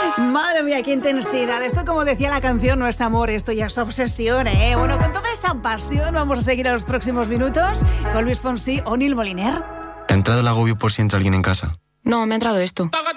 Madre mía, qué intensidad. Esto, como decía la canción, no es amor, esto ya es obsesión, ¿eh? Bueno, con toda esa pasión vamos a seguir a los próximos minutos con Luis Fonsi o Nil Moliner. ¿Te ha entrado el agobio por si entra alguien en casa? No, me ha entrado esto.